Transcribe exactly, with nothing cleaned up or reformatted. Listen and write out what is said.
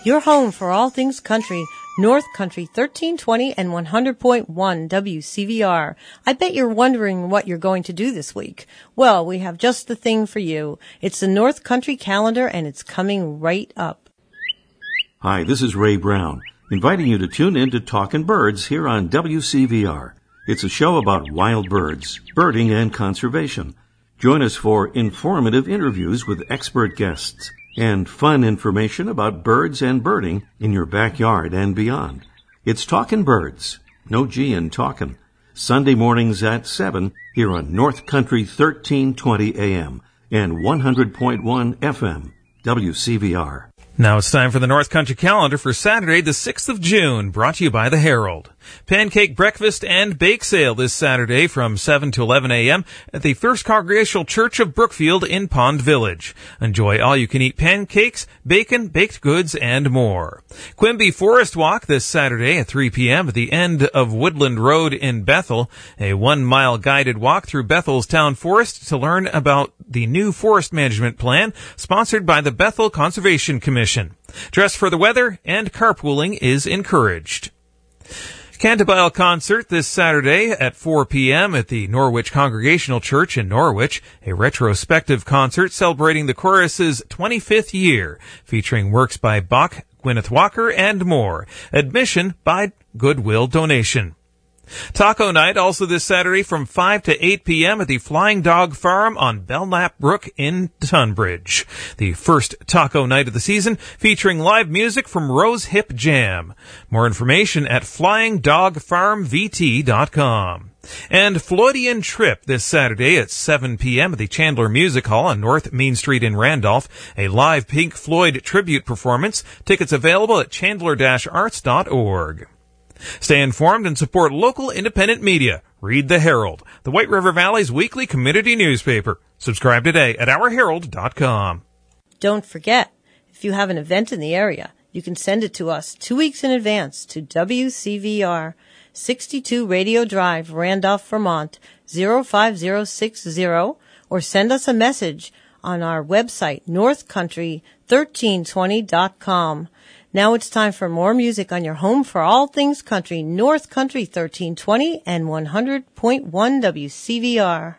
Your home for all things country, North Country thirteen twenty and one hundred point one W C V R. I bet you're wondering what you're going to do this week. Well, we have just the thing for you. It's the North Country calendar, and it's coming right up. Hi, this is Ray Brown, inviting you to tune in to Talkin' Birds here on W C V R. It's a show about wild birds, birding, and conservation. Join us for informative interviews with expert guests and fun information about birds and birding in your backyard and beyond. It's Talkin' Birds, no G in talkin', Sunday mornings at seven here on North Country thirteen twenty A M and one hundred point one F M, W C V R. Now it's time for the North Country calendar for Saturday, the sixth of June, brought to you by the Herald. Pancake breakfast and bake sale this Saturday from seven to eleven A M at the First Congregational Church of Brookfield in Pond Village. Enjoy all-you-can-eat pancakes, bacon, baked goods, and more. Quimby Forest Walk this Saturday at three P M at the end of Woodland Road in Bethel. A one-mile guided walk through Bethel's town forest to learn about the new forest management plan sponsored by the Bethel Conservation Commission. Dress for the weather and carpooling is encouraged. Cantabile concert this Saturday at four P M at the Norwich Congregational Church in Norwich, a retrospective concert celebrating the chorus's twenty-fifth year, featuring works by Bach, Gwyneth Walker, and more. Admission by Goodwill donation. Taco night also this Saturday from five to eight P M at the Flying Dog Farm on Belknap Brook in Tunbridge. The first taco night of the season featuring live music from Rose Hip Jam. More information at flying dog farm v t dot com. And Floydian Trip this Saturday at seven P M at the Chandler Music Hall on North Main Street in Randolph. A live Pink Floyd tribute performance. Tickets available at chandler dash arts dot org. Stay informed and support local independent media. Read the Herald, the White River Valley's weekly community newspaper. Subscribe today at our herald dot com. Don't forget, if you have an event in the area, you can send it to us two weeks in advance to W C V R, sixty-two Radio Drive, Randolph, Vermont, zero five zero six zero, or send us a message on our website, north country thirteen twenty dot com. Now it's time for more music on your home for all things country, North Country thirteen twenty and one hundred point one W C V R.